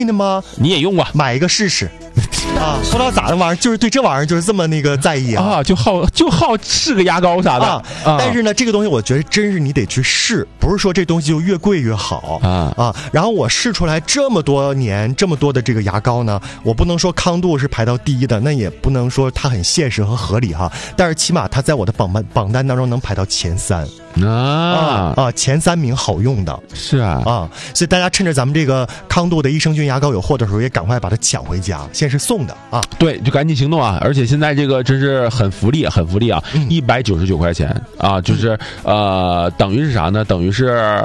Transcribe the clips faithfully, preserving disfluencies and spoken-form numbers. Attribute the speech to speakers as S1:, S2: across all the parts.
S1: 的吗？
S2: 你也用过，
S1: 买一个试试。啊，不知道咋的玩意儿，就是对这玩意儿就是这么那个在意啊，
S2: 啊就好就好试个牙膏啥的
S1: 啊。啊但是呢，这个东西我觉得真是你得去试，不是说这东西就越贵越好啊啊。然后我试出来这么多年这么多的这个牙膏呢，我不能说康度是排到第一的，那也不能说它很现实和合理哈，但是起码它在我的榜单榜单当中能排到前三。啊啊！前三名好用的
S2: 是啊
S1: 啊，所以大家趁着咱们这个康度的益生菌牙膏有货的时候，也赶快把它抢回家。现在是送的啊，
S2: 对，就赶紧行动啊！而且现在这个真是很福利，很福利啊，一百九十九块钱啊，就是呃，等于是啥呢？等于是。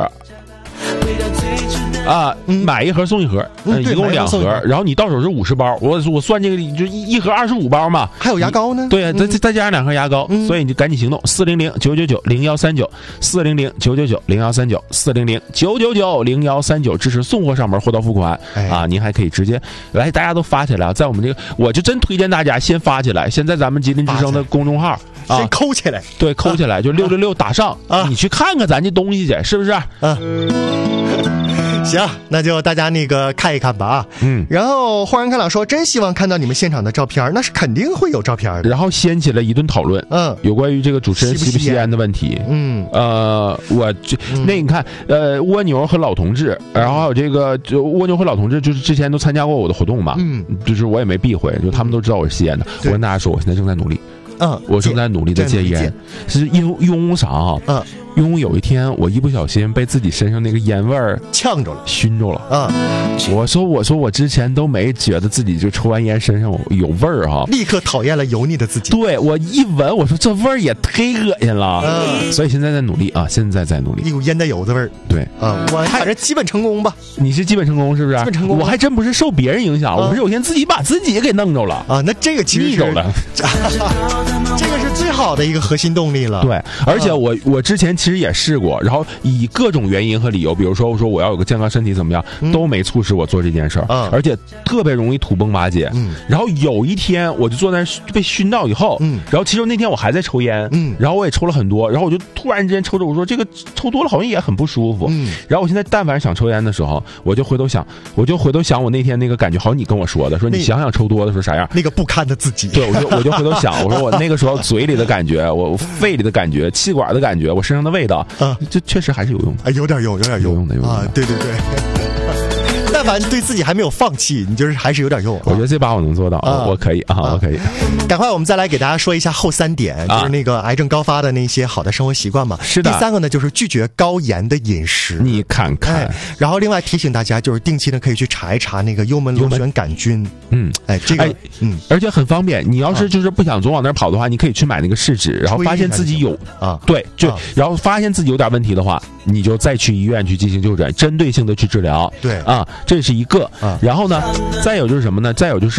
S2: 啊，买一盒送一盒，嗯，一共两盒，然后你到手是五十包，我我算这个就一一盒二十五包嘛，
S1: 还有牙膏呢，
S2: 对，再再加上两盒牙膏，所以你就赶紧行动，四零零九九九零幺三九，四零零九九九零幺三九，四零零九九九零幺三九，支持送货上门，货到付款啊！您还可以直接来，大家都发起来，在我们这个，我就真推荐大家先发起来，先在咱们吉林之声的公众号。
S1: 啊，先抠起来，
S2: 对，抠起来就六六六打上啊！你去看看咱这东西去，是不是？
S1: 啊，行，那就大家那个看一看吧啊。嗯，然后豁然开朗说，真希望看到你们现场的照片，那是肯定会有照片的。
S2: 然后掀起了一顿讨论，嗯，有关于这个主持人吸不吸烟的问题。嗯，呃，我这、嗯、那你看，呃，蜗牛和老同志，然后还有这个就蜗牛和老同志，就是之前都参加过我的活动嘛，嗯，就是我也没避讳，就他们都知道我是吸烟的。我跟大家说，我现在正在努力。嗯，我正在努力的戒烟，是因因为啥啊？嗯，因为有一天我一不小心被自己身上那个烟味儿
S1: 呛着了，
S2: 熏着了。嗯，我说我说我之前都没觉得自己就抽完烟身上有味儿哈，
S1: 立刻讨厌了油腻的自己。
S2: 对，我一闻，我说这味儿也忒恶心了。嗯，所以现在在努力啊，现在在努力。
S1: 一股烟袋油的味儿。
S2: 对，
S1: 啊，我反正基本成功吧。
S2: 你是基本成功是不是？
S1: 基本成功。
S2: 我还真不是受别人影响，我是有天自己把自己给弄着了
S1: 啊。那这个其实是
S2: 着了。
S1: 这个是最好的一个核心动力了。
S2: 对，而且我我之前其实也试过，然后以各种原因和理由，比如说我说我要有个健康身体怎么样，嗯、都没促使我做这件事儿、嗯，而且特别容易土崩瓦解。嗯，然后有一天我就坐在那被熏到以后，嗯，然后其实那天我还在抽烟，嗯，然后我也抽了很多，然后我就突然之间抽着，我说这个抽多了好像也很不舒服。嗯，然后我现在但凡想抽烟的时候，我就回头想，我就回头想我那天那个感觉，好像你跟我说的，说你想想抽多的时候啥样，
S1: 那个不堪的自己。
S2: 对，我就我就回头想，我说我那个时候嘴里的感觉，我肺里的感觉，气管的感觉，我身上的味道，啊，这确实还是有用的，
S1: 哎，有点用，有点用，
S2: 有用的，有用的
S1: 啊，对对对。但凡对自己还没有放弃，你就是还是有点用。
S2: 我觉得这把我能做到，啊、我可以啊，啊我可以。
S1: 赶快，我们再来给大家说一下后三点，就是那个癌症高发的那些好的生活习惯嘛。
S2: 是的。
S1: 第三个呢，就是拒绝高盐的饮食。
S2: 你看看。
S1: 哎、然后另外提醒大家，就是定期的可以去查一查那个幽门螺旋杆菌。嗯，哎，这个、哎、
S2: 嗯，而且很方便。你要是就是不想总往那儿跑的话，你可以去买那个试纸，然后发现自己有啊，对，就、啊、然后发现自己有点问题的话，你就再去医院去进行就诊，针对性的去治疗。
S1: 对
S2: 啊，这是一个。啊、然后呢，再有就是什么呢？再有就是，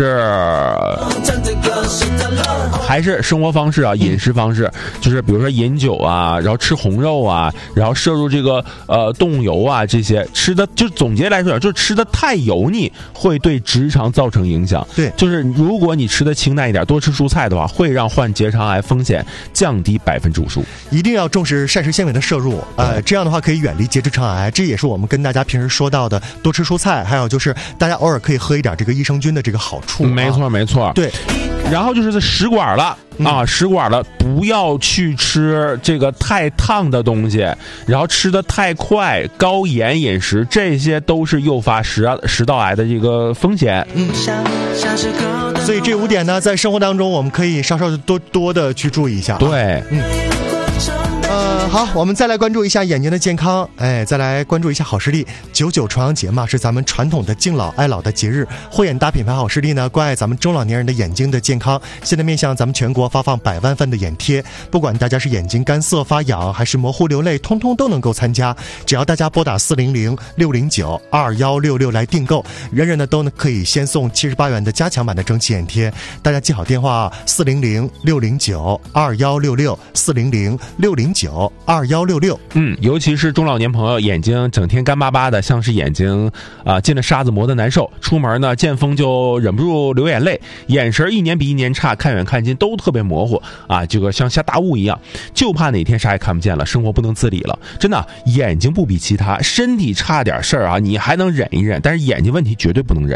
S2: 还是生活方式啊，饮食方式，嗯、就是比如说饮酒啊，然后吃红肉啊，然后摄入这个呃动物油啊，这些吃的，就总结来说，就是吃的太油腻会对直肠造成影响。
S1: 对，
S2: 就是如果你吃的清淡一点，多吃蔬菜的话，会让患结肠癌风险降低百分之五十五。
S1: 一定要重视膳食纤维的摄入，呃，这样的话可以远离结直肠癌。这也是我们跟大家平时说到的，多吃蔬菜，还有就是。大家偶尔可以喝一点这个益生菌的这个好处、啊，
S2: 没错没错，
S1: 对。
S2: 然后就是食管了、嗯、啊，食管了，不要去吃这个太烫的东西，然后吃的太快，高盐饮食，这些都是诱发食食道癌的这个风险。嗯，
S1: 所以这五点呢，在生活当中我们可以稍稍的多多的去注意一下、啊。
S2: 对，嗯。
S1: 呃，好，我们再来关注一下眼睛的健康，哎，再来关注一下好视力。九九重阳节嘛，是咱们传统的敬老爱老的节日。慧眼大品牌好视力呢，关爱咱们中老年人的眼睛的健康。现在面向咱们全国发放百万份的眼贴，不管大家是眼睛干涩发痒，还是模糊流泪，通通都能够参加。只要大家拨打四零零六零九二幺六六来订购，人人呢都可以先送七十八元的加强版的蒸汽眼贴。大家记好电话啊，四零零六零九二幺六六，四零零六零九二幺六六。
S2: 嗯，尤其是中老年朋友，眼睛整天干巴巴的，像是眼睛啊、呃、进了沙子磨得难受，出门呢见风就忍不住流眼泪，眼神一年比一年差，看远看近都特别模糊啊，这个像下大雾一样，就怕哪天啥也看不见了，生活不能自理了。真的，眼睛不比其他，身体差点事儿啊，你还能忍一忍，但是眼睛问题绝对不能忍。